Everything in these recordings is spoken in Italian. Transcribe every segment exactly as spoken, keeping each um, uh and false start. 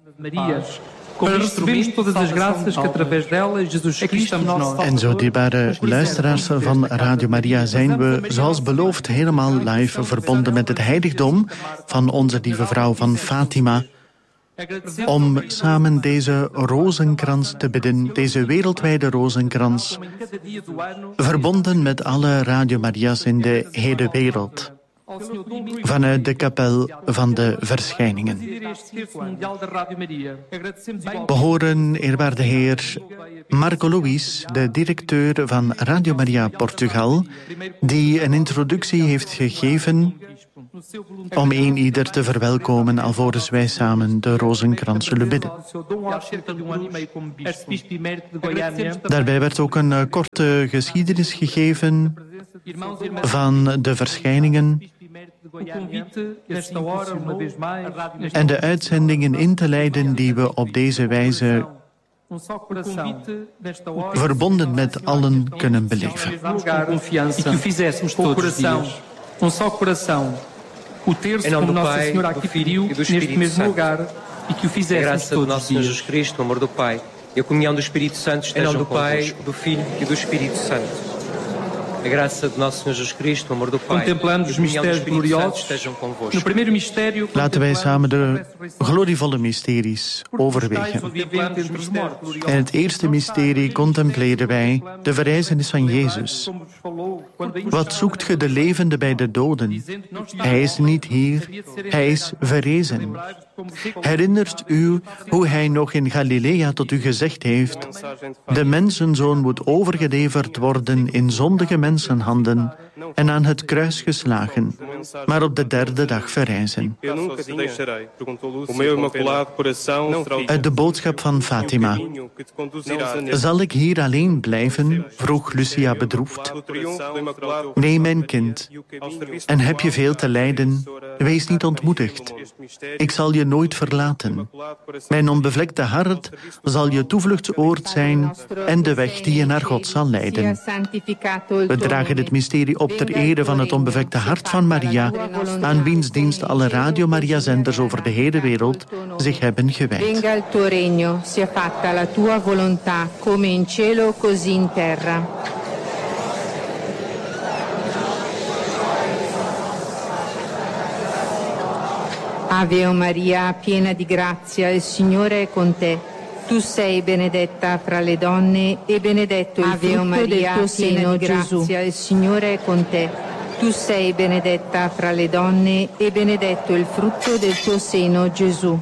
Maria, para recebermos todas as graças que através dela Jesus Cristo nos. En zo, dierbare luisteraars van Radio Maria, zijn we, zoals beloofd, helemaal live verbonden met het heiligdom van onze lieve vrouw van Fatima, om samen deze rozenkrans te bidden, deze wereldwijde rozenkrans, verbonden met alle Radio Maria's in de hele wereld, vanuit de kapel van de verschijningen. We horen, eerwaarde heer Marco Luis, de directeur van Radio Maria Portugal, die een introductie heeft gegeven om een ieder te verwelkomen alvorens wij samen de rozenkrans zullen bidden. Daarbij werd ook een korte geschiedenis gegeven van de verschijningen en de uitzendingen in te leiden die we op deze wijze verbonden met allen kunnen beleven. O terço como Nossa Senhora aqui pediu neste mesmo lugar e que o fizéssemos todos os dias. A graça de nosso Senhor Jesus Cristo, o amor do Pai e a comunhão do Espírito Santo estejam convosco. Em nome do Pai, do Filho e do Espírito Santo. A graça de nosso Senhor Jesus Cristo, o amor do Pai. Contemplamos os mistérios gloriosos. No primeiro mistério, laten wij samen de glorievolle mysteries overwegen. In het eerste mysterie contempleren wij de verrijzenis van Jezus. Wat zoekt ge de levende bij de doden? Hij is niet hier, hij is verrezen. Herinnert u hoe hij nog in Galilea tot u gezegd heeft: de mensenzoon moet overgeleverd worden in zondige mensenhanden en aan het kruis geslagen, maar op de derde dag verrijzen. Uit de boodschap van Fatima. Zal ik hier alleen blijven? Vroeg Lucia bedroefd. Nee, mijn kind. En heb je veel te lijden? Wees niet ontmoedigd. Ik zal je nooit verlaten. Mijn onbevlekte hart zal je toevluchtsoord zijn en de weg die je naar God zal leiden. We dragen dit mysterie op ter ere van het onbevlekte hart van Maria, aan wiens dienst alle Radio Maria-zenders over de hele wereld zich hebben gewijd. Venga il tuo regno, sia fatta la tua volontà, come in cielo così in terra. Ave Maria, piena di grazia, il Signore è con te. Tu sei benedetta fra le donne e benedetto il frutto del tuo seno, Gesù. Il Signore è con te. Tu sei benedetta fra le donne e benedetto il frutto del tuo seno, Gesù.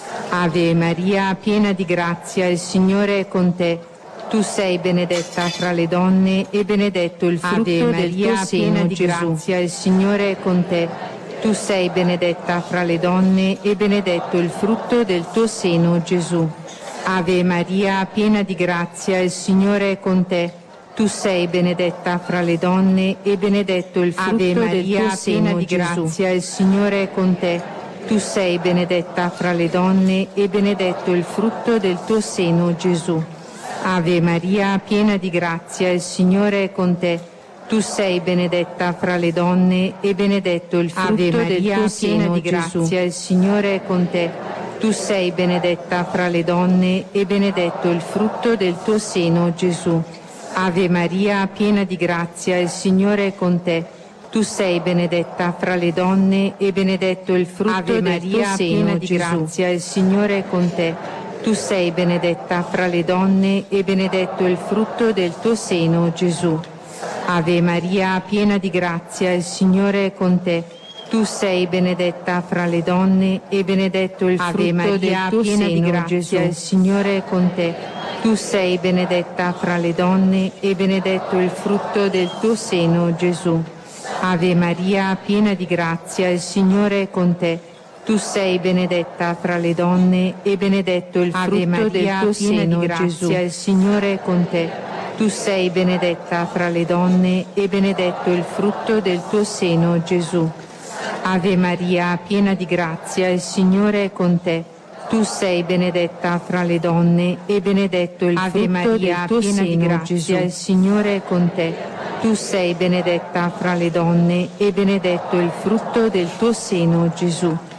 Ave Maria, piena di grazia, il Signore è con te. Tu sei benedetta fra le donne e benedetto il frutto del tuo seno, Gesù. Il Signore è con te. Tu sei benedetta fra le donne e benedetto il frutto del tuo seno, Gesù. Ave Maria, piena di grazia, il Signore è con te. Tu sei benedetta fra le donne e benedetto il frutto del tuo seno, Gesù. Il Signore è con te. Tu sei benedetta fra le donne e benedetto il frutto del tuo seno, Gesù. Ave Maria, piena di grazia, il Signore è con te. Tu sei benedetta fra le donne e benedetto il frutto del tuo seno, Gesù. Il Signore è con te. Tu sei benedetta fra le donne e benedetto il frutto del tuo seno, Gesù. Ave Maria, piena di grazia, il Signore è con te. Tu sei benedetta fra le donne e benedetto il frutto del tuo seno, Gesù. Il Signore è con te. Tu sei benedetta fra le donne e benedetto il frutto del tuo seno, Gesù. Ave Maria, piena di grazia, il Signore è con te. Tu sei benedetta fra le donne e benedetto il frutto del tuo seno, Gesù. Il Signore è con te. Tu sei benedetta fra le donne e benedetto il frutto del tuo seno, Gesù. Ave Maria, piena di grazia, il Signore è con te. Tu sei benedetta fra le donne e benedetto il frutto del tuo seno, Gesù. Il Signore è con te. Tu sei benedetta fra le donne e benedetto il frutto del tuo seno, Gesù. Ave Maria, piena di grazia, il Signore è con te. Tu sei benedetta fra le donne e benedetto il frutto del tuo seno, Gesù. Il Signore è con te. Tu sei benedetta fra le donne e benedetto il frutto del tuo seno, Gesù.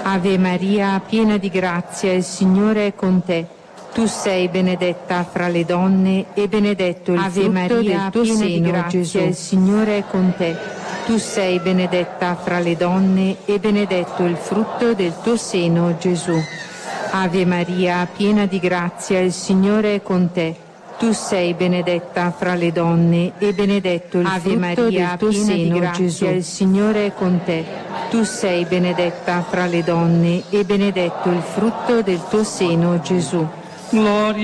Ave Maria, piena di grazia, il Signore è con te. Tu sei benedetta fra le donne e benedetto il Ave frutto Maria, del tuo piena di seno, grazia, Gesù. il Il Signore è con te. Tu sei benedetta fra le donne e benedetto il frutto del tuo seno, Gesù. Ave Maria, piena di grazia, il Signore è con te. Tu sei benedetta fra le donne e benedetto il Ave frutto Maria, del tuo piena di seno, grazia, Gesù. Il Signore è con te. Tu sei benedetta fra le donne e benedetto il frutto del tuo seno, Gesù. Gloria